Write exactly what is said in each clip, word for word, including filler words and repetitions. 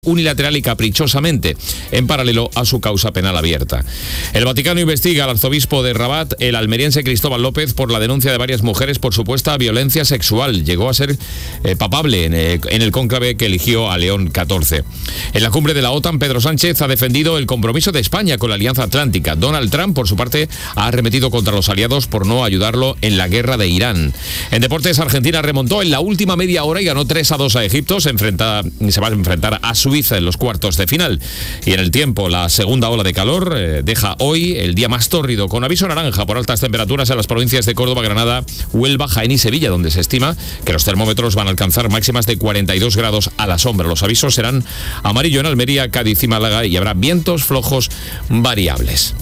unilateral y caprichosamente, en paralelo a su causa penal abierta. El Vaticano investiga al arzobispo de Rabat, el almeriense Cristóbal López, por la denuncia de varias mujeres por supuesta violencia sexual. Llegó a ser eh, papable en, eh, en el cónclave que eligió a León catorce. En la cumbre de la OTAN, Pedro Sánchez ha defendido el compromiso de España con la Alianza Atlántica. Donald Trump, por su parte, ha arremetido contra los aliados por no ayudarlo en la guerra de Irán. En deportes, Argentina remontó en la última media hora y ganó tres a dos a Egipto. Se, enfrenta, se va a enfrentar a su Suiza en los cuartos de final. Y en el tiempo, la segunda ola de calor eh, deja hoy el día más tórrido, con aviso naranja por altas temperaturas en las provincias de Córdoba, Granada, Huelva, Jaén y Sevilla, donde se estima que los termómetros van a alcanzar máximas de cuarenta y dos grados a la sombra. Los avisos serán amarillo en Almería, Cádiz y Málaga, y habrá vientos flojos variables.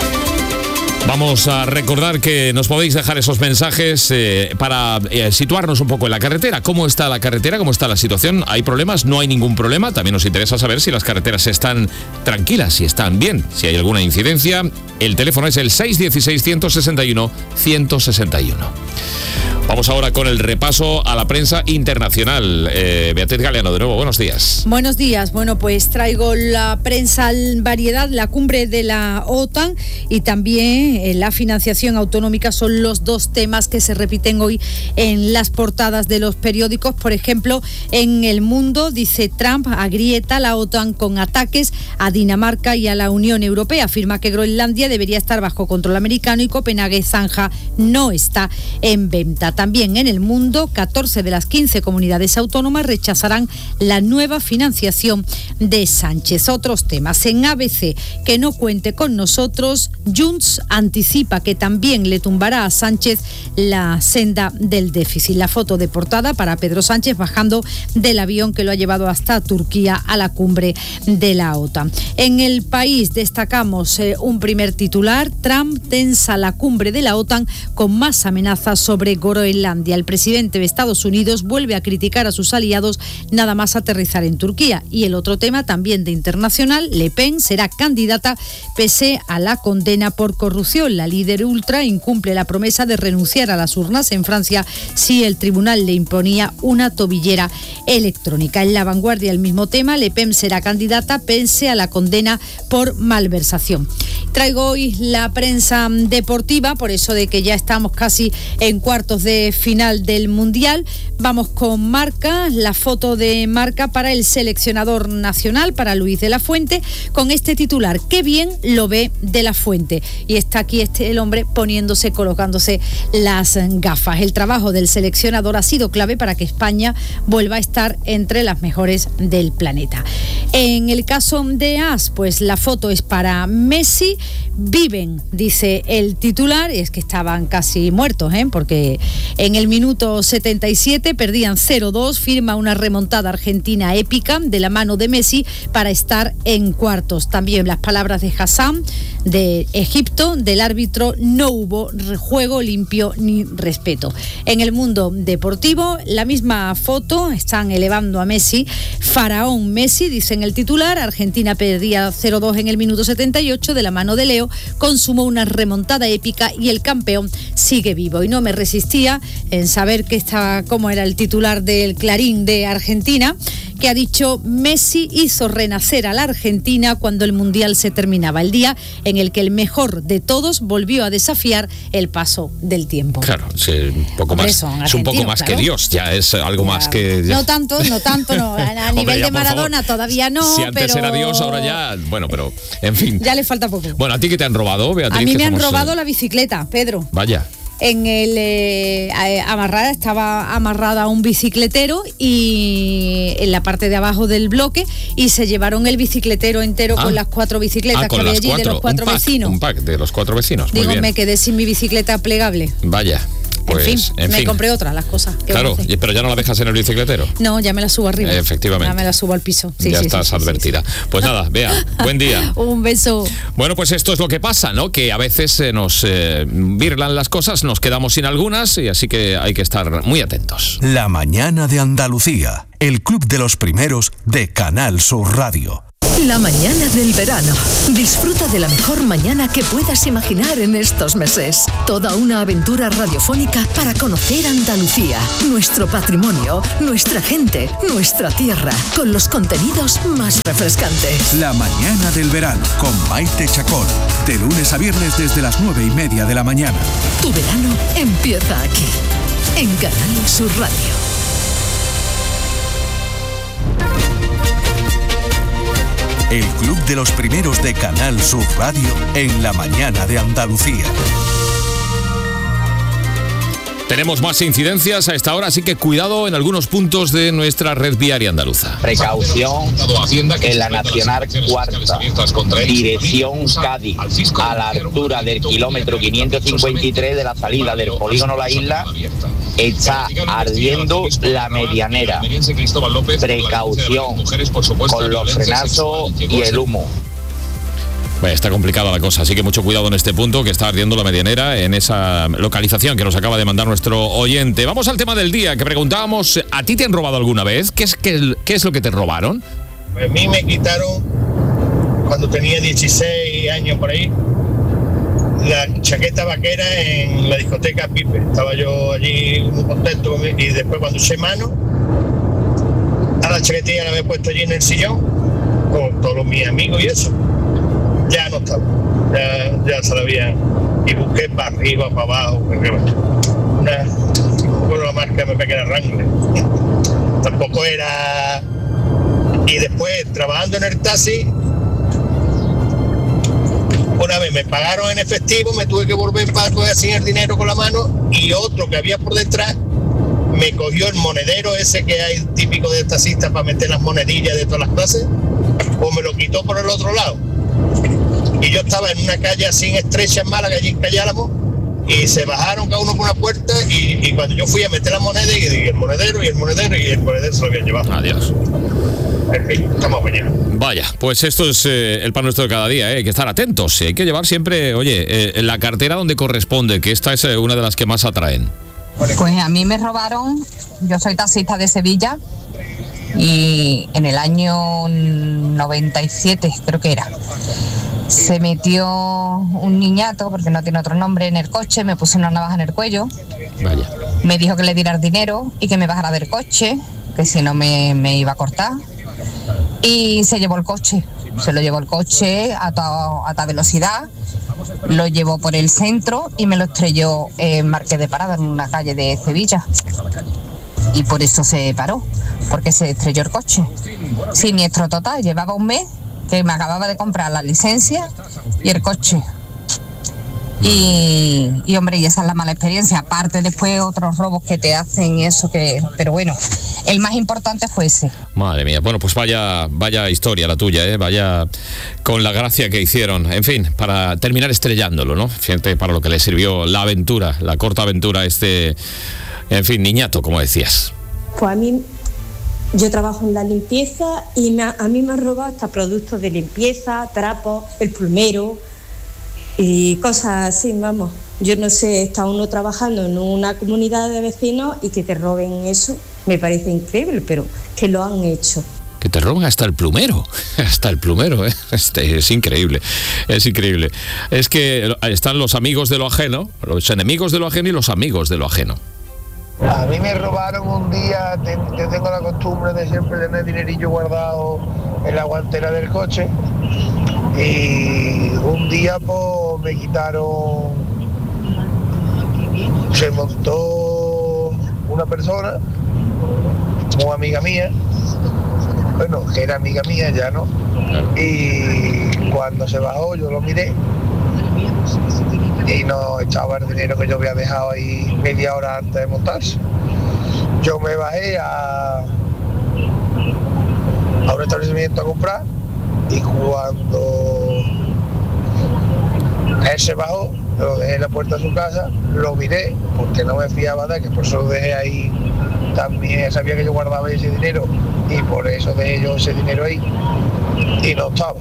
Vamos a recordar que nos podéis dejar esos mensajes eh, para eh, situarnos un poco en la carretera. ¿Cómo está la carretera? ¿Cómo está la situación? ¿Hay problemas? ¿No hay ningún problema? También nos interesa saber si las carreteras están tranquilas, si están bien, si hay alguna incidencia. El teléfono es el seis uno seis, uno seis uno, uno seis uno. Vamos ahora con el repaso a la prensa internacional. Eh, Beatriz Galeano, de nuevo, buenos días. Buenos días. Bueno, pues traigo la prensa en variedad, la cumbre de la OTAN y también eh, la financiación autonómica son los dos temas que se repiten hoy en las portadas de los periódicos. Por ejemplo, en El Mundo dice Trump agrieta la OTAN con ataques a Dinamarca y a la Unión Europea. Afirma que Groenlandia debería estar bajo control americano y Copenhague Zanja no está en venta. También en El Mundo, catorce de las quince comunidades autónomas rechazarán la nueva financiación de Sánchez. Otros temas. En A B C, que no cuente con nosotros, Junts anticipa que también le tumbará a Sánchez la senda del déficit. La foto de portada para Pedro Sánchez bajando del avión que lo ha llevado hasta Turquía a la cumbre de la OTAN. En El País destacamos eh, un primer titular: Trump tensa la cumbre de la OTAN con más amenazas sobre Groenlandia. El presidente de Estados Unidos vuelve a criticar a sus aliados nada más aterrizar en Turquía. Y el otro tema también de internacional, Le Pen será candidata pese a la condena por corrupción. La líder ultra incumple la promesa de renunciar a las urnas en Francia si el tribunal le imponía una tobillera electrónica. En La Vanguardia el mismo tema, Le Pen será candidata pese a la condena por malversación. Traigo hoy la prensa deportiva, por eso de que ya estamos casi en cuartos de final del Mundial. Vamos con Marca, la foto de Marca para el seleccionador nacional, para Luis de la Fuente, con este titular: qué bien lo ve de la Fuente. Y está aquí este el hombre poniéndose, colocándose las gafas. El trabajo del seleccionador ha sido clave para que España vuelva a estar entre las mejores del planeta. En el caso de As, pues la foto es para Messi. Viven, dice el titular, y es que estaban casi muertos, ¿eh? Porque en el minuto setenta y siete perdían cero dos, firma una remontada argentina épica de la mano de Messi para estar en cuartos. También las palabras de Hassan de Egipto, del árbitro: no hubo juego limpio ni respeto. En el mundo deportivo, la misma foto, están elevando a Messi, faraón Messi, dice en el titular. Argentina perdía cero dos en el minuto setenta y ocho, de la mano de Leo consumó una remontada épica y el campeón sigue vivo. Y no me resistía en saber que estaba, cómo era el titular del Clarín de Argentina, que ha dicho: Messi hizo renacer a la Argentina cuando el Mundial se terminaba, el día en el que el mejor de todos volvió a desafiar el paso del tiempo. Claro, sí, un poco más, es un poco más claro. Que Dios, ya es algo ya, más que... Ya. No tanto, no tanto, no. A, a nivel Hombre, de Maradona favor, todavía no, si antes pero... era Dios, ahora ya, bueno, pero, en fin. Ya le falta poco. Bueno, ¿a ti qué te han robado, Beatriz? A mí me han somos, robado eh... la bicicleta, Pedro. Vaya. En el eh, amarrada, estaba amarrada a un bicicletero y en la parte de abajo del bloque, y se llevaron el bicicletero entero ah. con las cuatro bicicletas ah, que había allí cuatro. de los cuatro un pack, vecinos. Un pack de los cuatro vecinos. Muy Digo, bien. Me quedé sin mi bicicleta plegable. Vaya. Pues, en fin, en me fin. compré otra, las cosas. Claro, pero ya no la dejas en el bicicletero. No, ya me la subo arriba. Efectivamente. Ya me la subo al piso. Sí, ya sí, estás sí, advertida. Sí, sí. Pues nada, Bea, buen día. Un beso. Bueno, pues esto es lo que pasa, ¿no? Que a veces se nos eh, virlan las cosas, nos quedamos sin algunas, y así que hay que estar muy atentos. La mañana de Andalucía, el club de los primeros de Canal Sur Radio. La mañana del verano. Disfruta de la mejor mañana que puedas imaginar en estos meses. Toda una aventura radiofónica para conocer Andalucía, nuestro patrimonio, nuestra gente, nuestra tierra, con los contenidos más refrescantes. La mañana del verano con Maite Chacón. De lunes a viernes desde las nueve y media de la mañana. Tu verano empieza aquí, en Canal Sur Radio. El Club de los Primeros de Canal Sur Radio en la mañana de Andalucía. Tenemos más incidencias a esta hora, así que cuidado en algunos puntos de nuestra red viaria andaluza. Precaución en la Nacional Cuarta, dirección Cádiz, a la altura del kilómetro quinientos cincuenta y tres de la salida del polígono La Isla, está ardiendo la medianera. Precaución con los frenazos y el humo. Bueno, está complicada la cosa, así que mucho cuidado en este punto, que está ardiendo la medianera en esa localización que nos acaba de mandar nuestro oyente. Vamos al tema del día, que preguntábamos, ¿a ti te han robado alguna vez? ¿Qué es, qué, qué es lo que te robaron? A mí me quitaron, cuando tenía dieciséis años por ahí, la chaqueta vaquera en la discoteca Pipe. Estaba yo allí muy contento y después cuando eché mano, a la chaquetilla la había puesto allí en el sillón, con todos mis amigos y eso. Ya no estaba, ya, ya se la había, y busqué para arriba, para abajo, una, con la marca me pegué la Wrangler, tampoco era, y después trabajando en el taxi, una vez me pagaron en efectivo, me tuve que volver para coger así el dinero con la mano, y otro que había por detrás, me cogió el monedero ese que hay típico de taxistas para meter las monedillas de todas las clases, pues me lo quitó por el otro lado. Y yo estaba en una calle así estrecha en Málaga, allí en Calle Álamo, y se bajaron cada uno por una puerta, y, y cuando yo fui a meter la moneda, y, y el monedero, y el monedero, y el monedero se lo habían llevado. Adiós. En fin, estamos mañana. Vaya, pues esto es eh, el pan nuestro de cada día, ¿eh? Hay que estar atentos, ¿eh? Hay que llevar siempre, oye, eh, la cartera donde corresponde, que esta es eh, una de las que más atraen. Pues a mí me robaron, yo soy taxista de Sevilla, y en el año noventa y siete, creo que era, se metió un niñato, porque no tiene otro nombre, en el coche, me puso una navaja en el cuello. Vaya. Me dijo que le diera el dinero y que me bajara del coche, que si no me, me iba a cortar. Y se llevó el coche, se lo llevó el coche a toda, a toda velocidad, lo llevó por el centro y me lo estrelló en Marqués de Parada, en una calle de Sevilla. Y por eso se paró, porque se estrelló el coche. Siniestro total, llevaba un mes que me acababa de comprar la licencia y el coche. Y, y hombre, y esa es la mala experiencia. Aparte después otros robos que te hacen eso que... Pero bueno, el más importante fue ese. Madre mía, bueno, pues vaya, vaya historia la tuya, ¿eh? Vaya con la gracia que hicieron. En fin, para terminar estrellándolo, ¿no? Fíjate para lo que le sirvió la aventura, la corta aventura a este, en fin, niñato, como decías. Pues a mí... Yo trabajo en la limpieza y me, a mí me han robado hasta productos de limpieza, trapos, el plumero y cosas así, vamos. Yo no sé, está uno trabajando en una comunidad de vecinos y que te roben eso, me parece increíble, pero que lo han hecho. Que te roban hasta el plumero, hasta el plumero, ¿eh? Este, es increíble, es increíble. Es que están los amigos de lo ajeno, los enemigos de lo ajeno y los amigos de lo ajeno. A mí me robaron un día, yo tengo la costumbre de siempre tener dinerillo guardado en la guantera del coche y un día pues me quitaron, se montó una persona, una amiga mía, bueno, que era amiga mía ya, ¿no? Y cuando se bajó yo lo miré y no echaba el dinero que yo había dejado ahí media hora antes de montarse. Yo me bajé a, a un establecimiento a comprar y cuando él se bajó, lo dejé en la puerta de su casa, lo miré porque no me fiaba de que por eso lo dejé ahí, también sabía que yo guardaba ese dinero y por eso dejé yo ese dinero ahí y no estaba.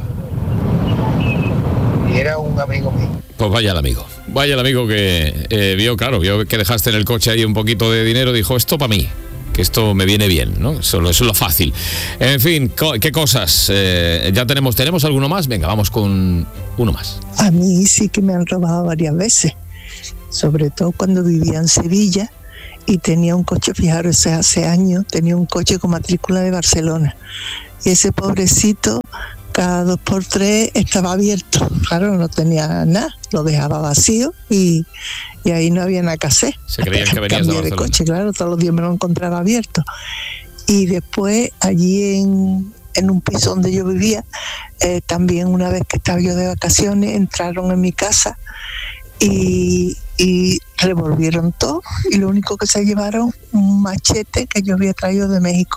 Y era un amigo mío. Pues vaya el amigo, vaya el amigo que eh, vio, claro, vio que dejaste en el coche ahí un poquito de dinero, dijo, esto para mí, que esto me viene bien, ¿no? Eso, eso es lo fácil. En fin, co- ¿qué cosas? Eh, ya tenemos, ¿tenemos alguno más? Venga, vamos con uno más. A mí sí que me han robado varias veces, sobre todo cuando vivía en Sevilla y tenía un coche, fijaros, hace años, tenía un coche con matrícula de Barcelona. Y ese pobrecito, cada dos por tres estaba abierto. Claro, no tenía nada, lo dejaba vacío y, y ahí no había nada que hacer. Se creían que venías de Cambié de Barcelona. coche, claro, todos los días me lo encontraba abierto. Y después, allí en, en un piso donde yo vivía, eh, también una vez que estaba yo de vacaciones, entraron en mi casa y, y revolvieron todo. Y lo único que se llevaron, un machete que yo había traído de México.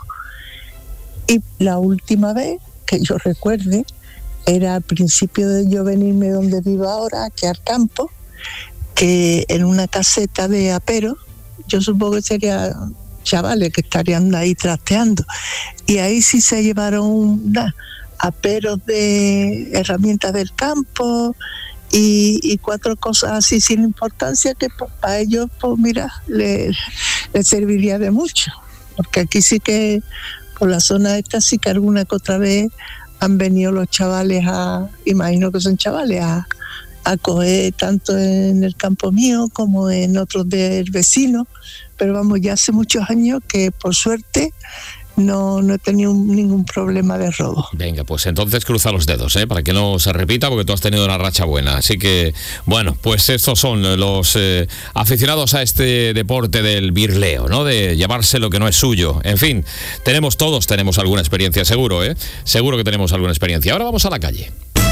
Y la última vez que yo recuerde era al principio de yo venirme donde vivo ahora, aquí al campo, que en una caseta de apero, yo supongo que serían chavales que estarían ahí trasteando, y ahí sí se llevaron una, aperos de herramientas del campo y, y cuatro cosas así sin importancia que pues, para ellos, pues mira, les le serviría de mucho, porque aquí sí que por la zona esta sí que alguna que otra vez han venido los chavales a, imagino que son chavales, a, a coger tanto en el campo mío como en otros del vecino, pero vamos, ya hace muchos años que por suerte no, no he tenido un, ningún problema de robo. Venga, pues entonces cruza los dedos, ¿eh? Para que no se repita, porque tú has tenido una racha buena. Así que, bueno, pues estos son los eh, aficionados a este deporte del birleo, ¿no? De llevarse lo que no es suyo. En fin, tenemos todos, tenemos alguna experiencia, seguro, ¿eh? Seguro que tenemos alguna experiencia. Ahora vamos a la calle.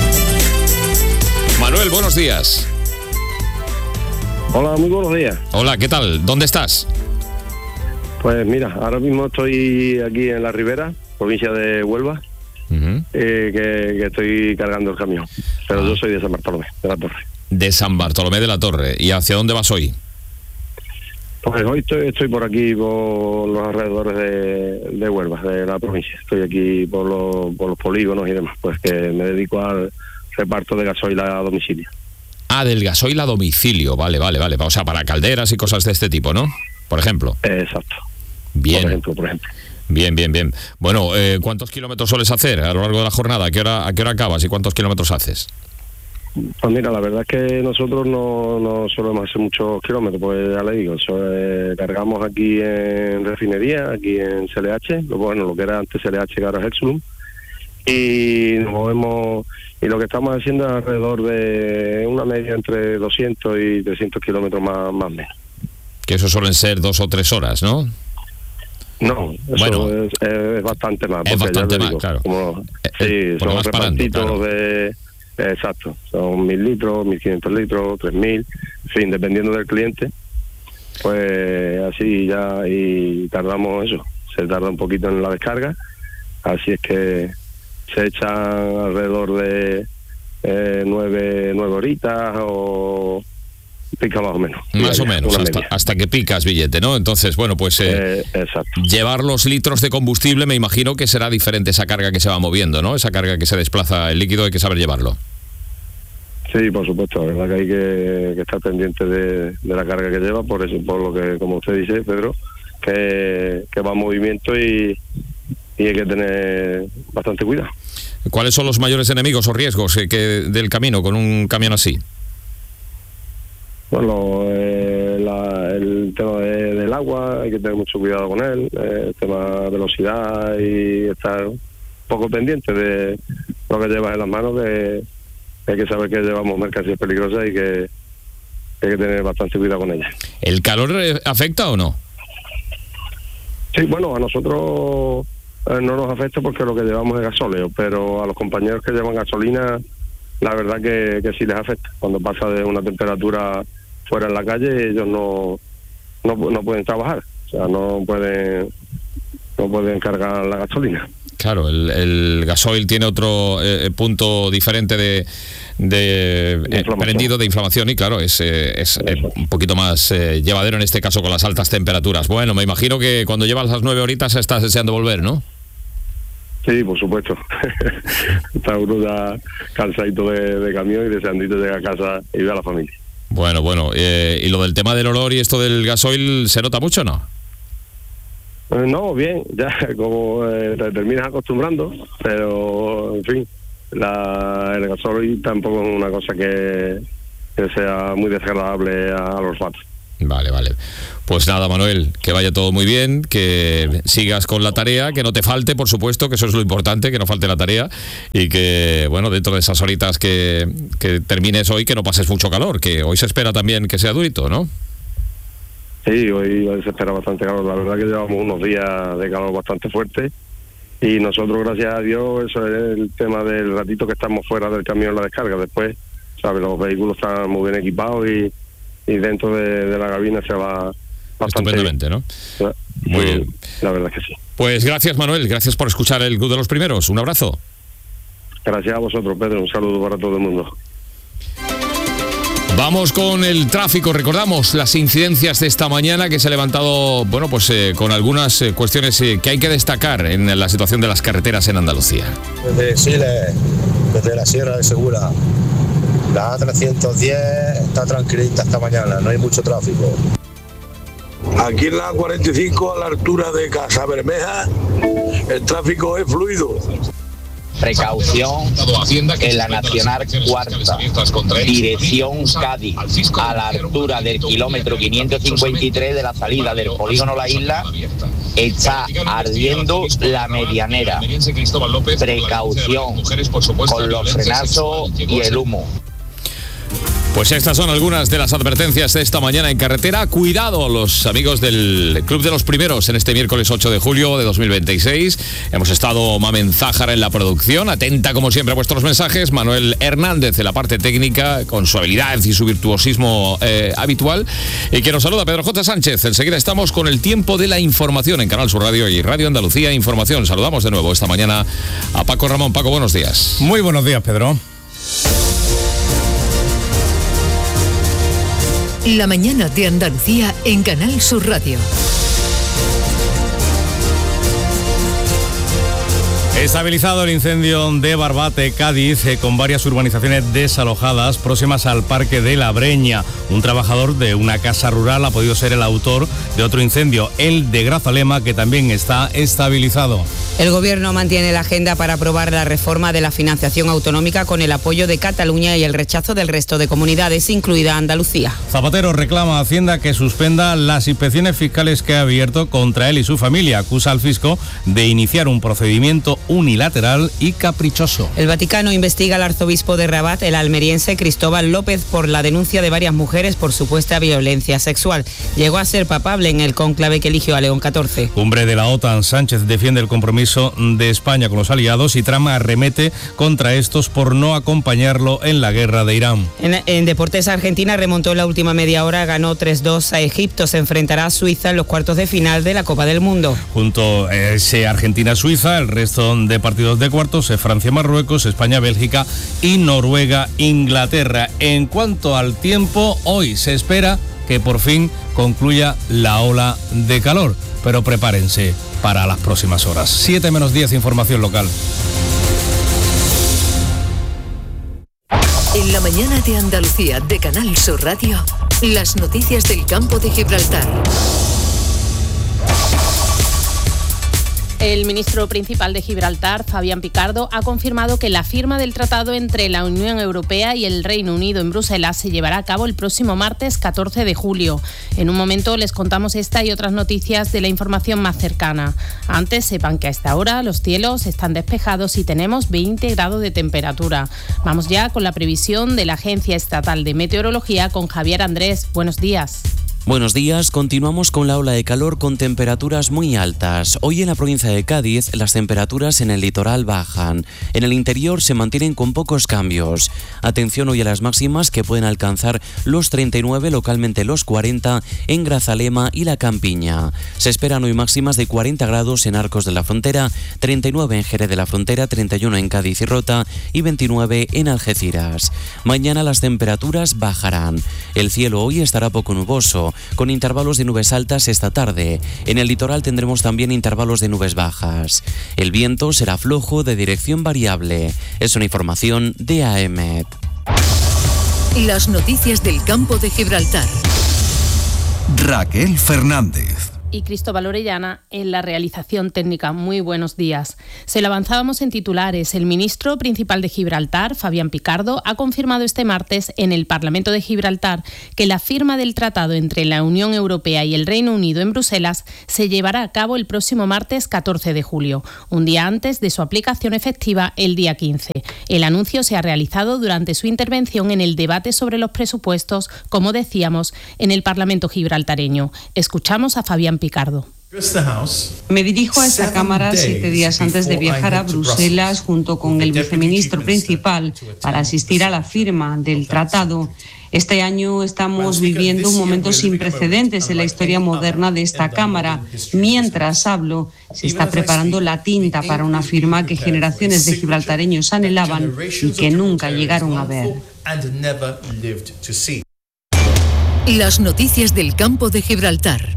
Manuel, buenos días. Hola, muy buenos días. Hola, ¿qué tal? ¿Dónde estás? Pues mira, ahora mismo estoy aquí en la Ribera, provincia de Huelva, uh-huh. eh, que, que estoy cargando el camión. Pero ah. yo soy de San Bartolomé, de la Torre. De San Bartolomé de la Torre. ¿Y hacia dónde vas hoy? Pues hoy estoy, estoy por aquí, por los alrededores de, de Huelva, de la provincia. Estoy aquí por los, por los polígonos y demás, pues que me dedico al reparto de gasoil a domicilio. Ah, del gasoil a domicilio, vale, vale, vale. O sea, para calderas y cosas de este tipo, ¿no? Por ejemplo. Exacto. Bien. Por ejemplo, por ejemplo. Bien, bien, bien. Bueno, eh, ¿cuántos kilómetros sueles hacer a lo largo de la jornada? ¿A qué hora, a qué hora acabas y cuántos kilómetros haces? Pues mira, la verdad es que nosotros no, no solemos hacer muchos kilómetros, pues ya le digo, so, eh, cargamos aquí en refinería, aquí en C L H, lo, bueno, lo que era antes C L H, que ahora es Exolum, y nos movemos, y lo que estamos haciendo es alrededor de una media entre doscientos y trescientos kilómetros más, más o menos. Que eso suelen ser dos o tres horas, ¿no? No, eso bueno, es, es bastante más. Es bastante más, digo, claro. Como, eh, sí, son repartitos claro. de... Eh, exacto, son mil litros, mil quinientos litros, tres mil, en fin, dependiendo del cliente. Pues así ya, y tardamos eso, se tarda un poquito en la descarga, así es que se echan alrededor de eh, nueve, nueve horitas o... pica más o menos. Más o menos, hasta, hasta que picas billete, ¿no? Entonces, bueno, pues eh, eh, exacto. Llevar los litros de combustible, me imagino que será diferente esa carga que se va moviendo, ¿no? Esa carga que se desplaza el líquido, hay que saber llevarlo. Sí, por supuesto, la verdad que hay que, que estar pendiente de, de la carga que lleva, por eso, por lo que, como usted dice, Pedro, que, que va en movimiento y, y hay que tener bastante cuidado. ¿Cuáles son los mayores enemigos o riesgos que, que del camino con un camión así? Bueno, eh, la, el tema de, del agua, hay que tener mucho cuidado con él, eh, el tema de velocidad y estar un poco pendiente de lo que llevas en las manos, que hay que saber que llevamos mercancías peligrosas y que hay que tener bastante cuidado con ellas. ¿El calor afecta o no? Sí, bueno, a nosotros eh, no nos afecta porque lo que llevamos es gasóleo, pero a los compañeros que llevan gasolina, la verdad que, que sí les afecta. Cuando pasa de una temperatura fuera en la calle, ellos no, no no pueden trabajar, o sea, no pueden no pueden cargar la gasolina. Claro, el, el gasoil tiene otro eh, punto diferente de, de, de eh, prendido de inflamación y claro, es, eh, es eh, un poquito más eh, llevadero en este caso con las altas temperaturas. Bueno, me imagino que cuando llevas las nueve horitas estás deseando volver, ¿no? Sí, por supuesto. Está uno ya cansadito de, de camión y deseandito llegar a casa y ver a la familia. Bueno, bueno, eh, y lo del tema del olor y esto del gasoil, ¿se nota mucho o no? Eh, no, bien, ya como eh, te terminas acostumbrando, pero en fin, la, el gasoil tampoco es una cosa que, que sea muy desagradable a, a los olfato. Vale, vale. Pues nada, Manuel, que vaya todo muy bien, que sigas con la tarea, que no te falte, por supuesto, que eso es lo importante, que no falte la tarea, y que, bueno, dentro de esas horitas que, que termines hoy, que no pases mucho calor, que hoy se espera también que sea durito, ¿no? Sí, hoy, hoy se espera bastante calor. La verdad que llevamos unos días de calor bastante fuerte, y nosotros, gracias a Dios, eso es el tema del ratito que estamos fuera del camión en la descarga. Después, ¿sabes? Los vehículos están muy bien equipados y y dentro de, de la cabina se va bastante estupendamente, bien, ¿no? Muy bien. La verdad es que sí. Pues gracias, Manuel, gracias por escuchar el Club de los Primeros. Un abrazo. Gracias a vosotros, Pedro. Un saludo para todo el mundo. Vamos con el tráfico. Recordamos las incidencias de esta mañana, que se ha levantado, bueno, pues eh, con algunas eh, cuestiones eh, que hay que destacar en la situación de las carreteras en Andalucía. Desde Siles, desde la Sierra de Segura, la A trescientos diez está tranquilita esta mañana, no hay mucho tráfico. Aquí en la A cuarenta y cinco, a la altura de Casa Bermeja, el tráfico es fluido. Precaución en la Nacional Cuarta, dirección Cádiz, a la altura del kilómetro quinientos cincuenta y tres de la salida del polígono La Isla, está ardiendo la medianera. Precaución con los frenazos y el humo. Pues estas son algunas de las advertencias de esta mañana en carretera. Cuidado, los amigos del Club de los Primeros, en este miércoles ocho de julio de dos mil veintiséis. Hemos estado Mamen Zájara en la producción, atenta como siempre a vuestros mensajes. Manuel Hernández en la parte técnica, con su habilidad y su virtuosismo eh, habitual. Y que nos saluda Pedro J. Sánchez. Enseguida estamos con el tiempo de la información en Canal Sur Radio y Radio Andalucía Información. Saludamos de nuevo esta mañana a Paco Ramón. Paco, buenos días. Muy buenos días, Pedro. La mañana de Andalucía en Canal Sur Radio. Estabilizado el incendio de Barbate, Cádiz, eh, con varias urbanizaciones desalojadas próximas al Parque de la Breña. Un trabajador de una casa rural ha podido ser el autor de otro incendio, el de Grazalema, que también está estabilizado. El Gobierno mantiene la agenda para aprobar la reforma de la financiación autonómica con el apoyo de Cataluña y el rechazo del resto de comunidades, incluida Andalucía. Zapatero reclama a Hacienda que suspenda las inspecciones fiscales que ha abierto contra él y su familia. Acusa al fisco de iniciar un procedimiento unilateral y caprichoso. El Vaticano investiga al arzobispo de Rabat, el almeriense Cristóbal López, por la denuncia de varias mujeres por supuesta violencia sexual. Llegó a ser papable en el cónclave que eligió a León catorce. Cumbre de la OTAN. Sánchez defiende el compromiso de España con los aliados y Trump arremete contra estos por no acompañarlo en la guerra de Irán. En, en deportes, Argentina remontó en la última media hora, ganó tres dos a Egipto. Se enfrentará a Suiza en los cuartos de final de la Copa del Mundo. Junto a ese Argentina-Suiza, el resto de partidos de cuartos es Francia-Marruecos, España-Bélgica y Noruega-Inglaterra. En cuanto al tiempo, hoy se espera que por fin concluya la ola de calor, pero prepárense para las próximas horas. siete menos diez, información local. En la mañana de Andalucía de Canal Sur Radio, las noticias del campo de Gibraltar. El ministro principal de Gibraltar, Fabián Picardo, ha confirmado que la firma del tratado entre la Unión Europea y el Reino Unido en Bruselas se llevará a cabo el próximo martes catorce de julio. En un momento les contamos esta y otras noticias de la información más cercana. Antes, sepan que a esta hora los cielos están despejados y tenemos veinte grados de temperatura. Vamos ya con la previsión de la Agencia Estatal de Meteorología con Javier Andrés. Buenos días. Buenos días, continuamos con la ola de calor con temperaturas muy altas. Hoy en la provincia de Cádiz las temperaturas en el litoral bajan. En el interior se mantienen con pocos cambios. Atención hoy a las máximas que pueden alcanzar los treinta y nueve, localmente los cuarenta en Grazalema y La Campiña. Se esperan hoy máximas de cuarenta grados en Arcos de la Frontera, treinta y nueve en Jerez de la Frontera, treinta y uno en Cádiz y Rota y veintinueve en Algeciras. Mañana las temperaturas bajarán. El cielo hoy estará poco nuboso, con intervalos de nubes altas esta tarde. En el litoral tendremos también intervalos de nubes bajas. El viento será flojo de dirección variable. Es una información de A E M E T. Las noticias del campo de Gibraltar. Raquel Fernández. y Cristóbal Orellana en la realización técnica. Muy buenos días. Se lo avanzábamos en titulares. El ministro principal de Gibraltar, Fabián Picardo, ha confirmado este martes en el Parlamento de Gibraltar que la firma del tratado entre la Unión Europea y el Reino Unido en Bruselas se llevará a cabo el próximo martes catorce de julio, un día antes de su aplicación efectiva el día quince. El anuncio se ha realizado durante su intervención en el debate sobre los presupuestos, como decíamos, en el Parlamento gibraltareño. Escuchamos a Fabián Picardo. Me dirijo a esta Cámara siete días antes de viajar a Bruselas junto con el viceministro principal para asistir a la firma del tratado. Este año estamos viviendo un momento sin precedentes en la historia moderna de esta Cámara. Mientras hablo, se está preparando la tinta para una firma que generaciones de gibraltareños anhelaban y que nunca llegaron a ver. Las noticias del campo de Gibraltar.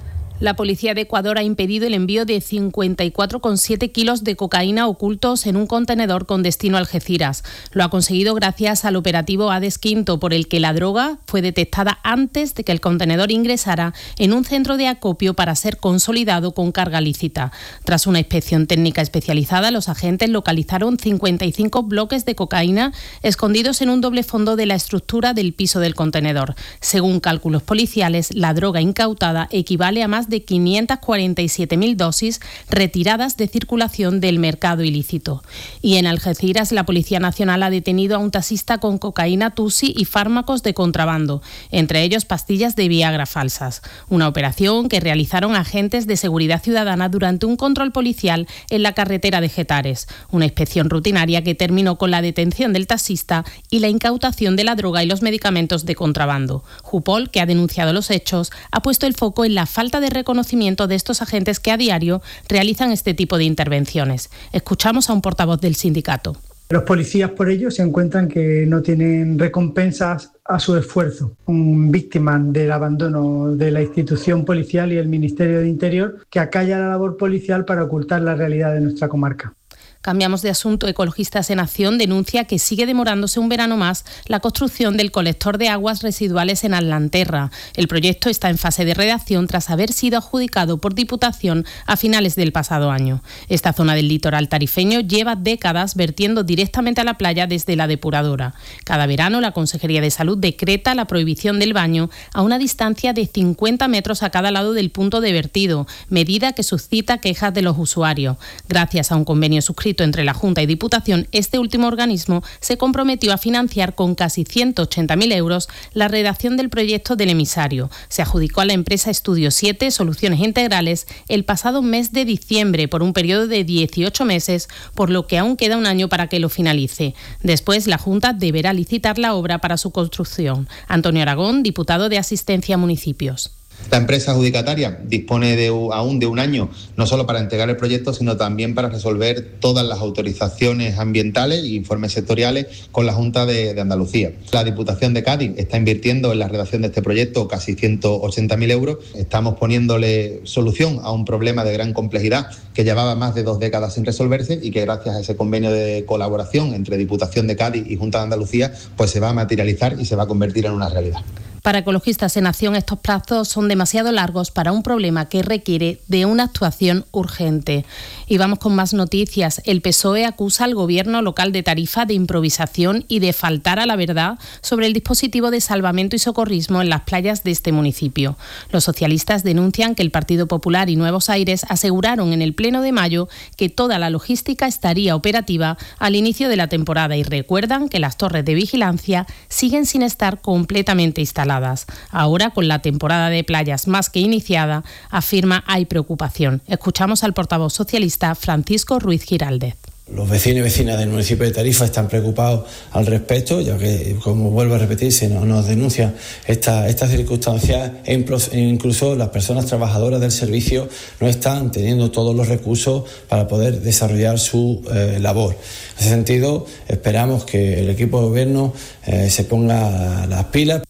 La policía de Ecuador ha impedido el envío de cincuenta y cuatro coma siete kilos de cocaína ocultos en un contenedor con destino a Algeciras. Lo ha conseguido gracias al operativo Hades Quinto, por el que la droga fue detectada antes de que el contenedor ingresara en un centro de acopio para ser consolidado con carga lícita. Tras una inspección técnica especializada, los agentes localizaron cincuenta y cinco bloques de cocaína escondidos en un doble fondo de la estructura del piso del contenedor. Según cálculos policiales, la droga incautada equivale a más de quinientas cuarenta y siete mil dosis retiradas de circulación del mercado ilícito. Y en Algeciras, la Policía Nacional ha detenido a un taxista con cocaína tusi y fármacos de contrabando, entre ellos pastillas de Viagra falsas. Una operación que realizaron agentes de seguridad ciudadana durante un control policial en la carretera de Getares. Una inspección rutinaria que terminó con la detención del taxista y la incautación de la droga y los medicamentos de contrabando. Jupol, que ha denunciado los hechos, ha puesto el foco en la falta de reconocimiento de estos agentes que a diario realizan este tipo de intervenciones. Escuchamos a un portavoz del sindicato. Los policías por ello se encuentran que no tienen recompensas a su esfuerzo, víctimas del abandono de la institución policial y el Ministerio de Interior, que acalla la labor policial para ocultar la realidad de nuestra comarca. Cambiamos de asunto. Ecologistas en Acción denuncia que sigue demorándose un verano más la construcción del colector de aguas residuales en Atlanterra. El proyecto está en fase de redacción tras haber sido adjudicado por Diputación a finales del pasado año. Esta zona del litoral tarifeño lleva décadas vertiendo directamente a la playa desde la depuradora. Cada verano la Consejería de Salud decreta la prohibición del baño a una distancia de cincuenta metros a cada lado del punto de vertido, medida que suscita quejas de los usuarios. Gracias a un convenio suscrito entre la Junta y Diputación, este último organismo se comprometió a financiar con casi ciento ochenta mil euros la redacción del proyecto del emisario. Se adjudicó a la empresa Estudio siete Soluciones Integrales el pasado mes de diciembre por un periodo de dieciocho meses, por lo que aún queda un año para que lo finalice. Después, la Junta deberá licitar la obra para su construcción. Antonio Aragón, diputado de Asistencia a Municipios. La empresa adjudicataria dispone de, aún de un año, no solo para entregar el proyecto, sino también para resolver todas las autorizaciones ambientales e informes sectoriales con la Junta de, de Andalucía. La Diputación de Cádiz está invirtiendo en la redacción de este proyecto casi ciento ochenta mil euros. Estamos poniéndole solución a un problema de gran complejidad que llevaba más de dos décadas sin resolverse y que gracias a ese convenio de colaboración entre Diputación de Cádiz y Junta de Andalucía pues se va a materializar y se va a convertir en una realidad. Para Ecologistas en Acción, estos plazos son demasiado largos para un problema que requiere de una actuación urgente. Y vamos con más noticias. El P S O E acusa al gobierno local de Tarifa de improvisación y de faltar a la verdad sobre el dispositivo de salvamento y socorrismo en las playas de este municipio. Los socialistas denuncian que el Partido Popular y Nuevos Aires aseguraron en el Pleno de mayo que toda la logística estaría operativa al inicio de la temporada y recuerdan que las torres de vigilancia siguen sin estar completamente instaladas. Ahora, con la temporada de playas más que iniciada, afirma hay preocupación. Escuchamos al portavoz socialista Francisco Ruiz Giraldez. Los vecinos y vecinas del municipio de Tarifa están preocupados al respecto, ya que, como vuelvo a repetir, se nos, nos denuncian estas esta circunstancias e incluso las personas trabajadoras del servicio no están teniendo todos los recursos para poder desarrollar su eh, labor. En ese sentido, esperamos que el equipo de gobierno eh, se ponga las pilas.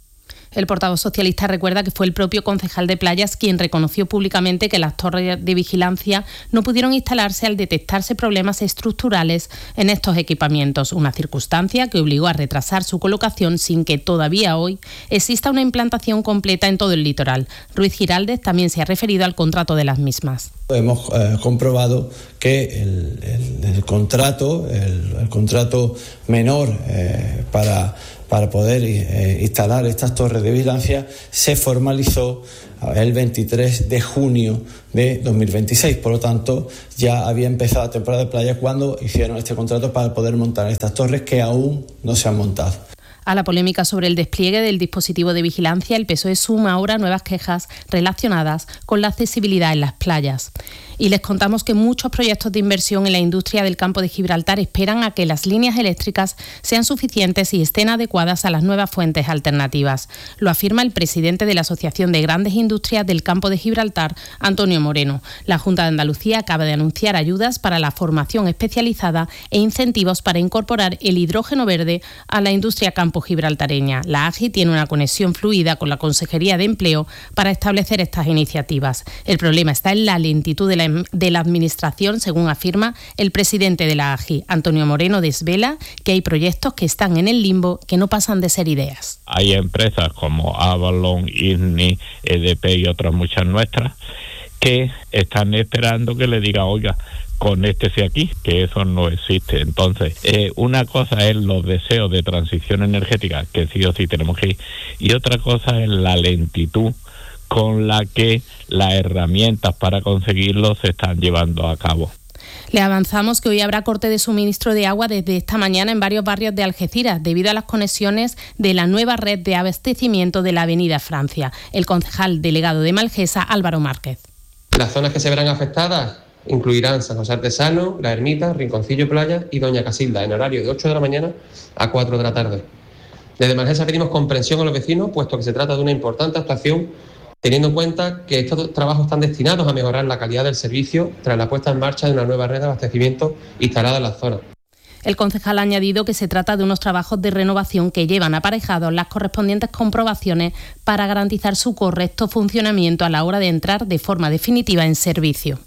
El portavoz socialista recuerda que fue el propio concejal de Playas quien reconoció públicamente que las torres de vigilancia no pudieron instalarse al detectarse problemas estructurales en estos equipamientos, una circunstancia que obligó a retrasar su colocación sin que todavía hoy exista una implantación completa en todo el litoral. Ruiz Giraldez también se ha referido al contrato de las mismas. Hemos eh, comprobado que el, el, el contrato, el, el contrato menor eh, para... para poder eh, instalar estas torres de vigilancia se formalizó el veintitrés de junio de dos mil veintiséis. Por lo tanto, ya había empezado la temporada de playa cuando hicieron este contrato para poder montar estas torres que aún no se han montado. A la polémica sobre el despliegue del dispositivo de vigilancia, el P S O E suma ahora nuevas quejas relacionadas con la accesibilidad en las playas. Y les contamos que muchos proyectos de inversión en la industria del campo de Gibraltar esperan a que las líneas eléctricas sean suficientes y estén adecuadas a las nuevas fuentes alternativas. Lo afirma el presidente de la Asociación de Grandes Industrias del Campo de Gibraltar, Antonio Moreno. La Junta de Andalucía acaba de anunciar ayudas para la formación especializada e incentivos para incorporar el hidrógeno verde a la industria campo gibraltareña. La A G I tiene una conexión fluida con la Consejería de Empleo para establecer estas iniciativas. El problema está en la lentitud de la de la Administración, según afirma el presidente de la A G I. Antonio Moreno desvela que hay proyectos que están en el limbo que no pasan de ser ideas. Hay empresas como Avalon, I N I, E D P y otras muchas nuestras que están esperando que le diga, oiga, conéctese aquí, que eso no existe. Entonces, eh, una cosa es los deseos de transición energética, que sí o sí tenemos que ir, y otra cosa es la lentitud con la que las herramientas para conseguirlo se están llevando a cabo. Le avanzamos que hoy habrá corte de suministro de agua desde esta mañana en varios barrios de Algeciras, debido a las conexiones de la nueva red de abastecimiento de la Avenida Francia. El concejal delegado de Malgesa, Álvaro Márquez. Las zonas que se verán afectadas incluirán San José Artesano, La Ermita, Rinconcillo Playa y Doña Casilda, en horario de ocho de la mañana a cuatro de la tarde. Desde Malgesa pedimos comprensión a los vecinos, puesto que se trata de una importante actuación, teniendo en cuenta que estos trabajos están destinados a mejorar la calidad del servicio tras la puesta en marcha de una nueva red de abastecimiento instalada en la zona. El concejal ha añadido que se trata de unos trabajos de renovación que llevan aparejados las correspondientes comprobaciones para garantizar su correcto funcionamiento a la hora de entrar de forma definitiva en servicio.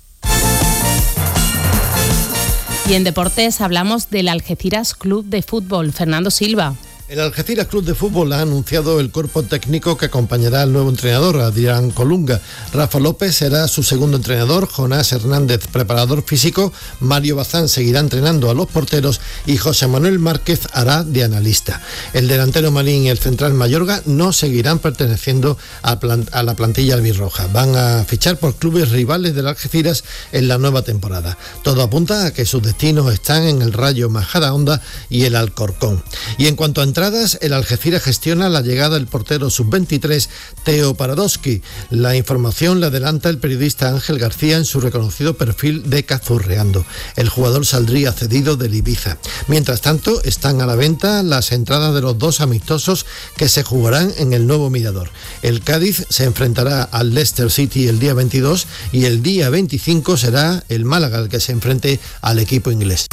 Y en deportes hablamos del Algeciras Club de Fútbol. Fernando Silva. El Algeciras Club de Fútbol ha anunciado el cuerpo técnico que acompañará al nuevo entrenador, Adrián Colunga. Rafa López será su segundo entrenador, Jonás Hernández, preparador físico, Mario Bazán seguirá entrenando a los porteros y José Manuel Márquez hará de analista. El delantero Marín y el central Mayorga no seguirán perteneciendo a, plan- a la plantilla albirroja. Van a fichar por clubes rivales del Algeciras en la nueva temporada. Todo apunta a que sus destinos están en el Rayo Majadahonda y el Alcorcón. Y en cuanto a entradas, el Algeciras gestiona la llegada del portero sub veintitrés Teo Paradowski. La información la adelanta el periodista Ángel García en su reconocido perfil de Cazurreando. El jugador saldría cedido del Ibiza. Mientras tanto, están a la venta las entradas de los dos amistosos que se jugarán en el nuevo Mirador. El Cádiz se enfrentará al Leicester City el día veintidós y el día veinticinco será el Málaga el que se enfrente al equipo inglés.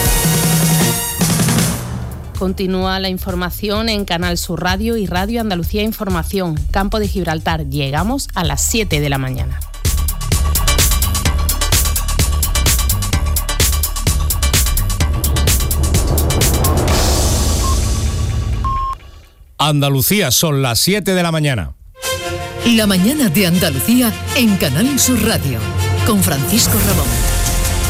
Continúa la información en Canal Sur Radio y Radio Andalucía Información. Campo de Gibraltar. Llegamos a las siete de la mañana. Andalucía, son las siete de la mañana. La mañana de Andalucía en Canal Sur Radio, con Francisco Ramón.